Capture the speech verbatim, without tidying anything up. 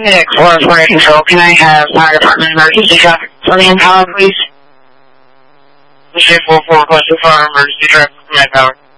Phoenix four four eight Control, can I have fire department emergency traffic for the Empower, please? J four four, request for fire emergency traffic from Empower.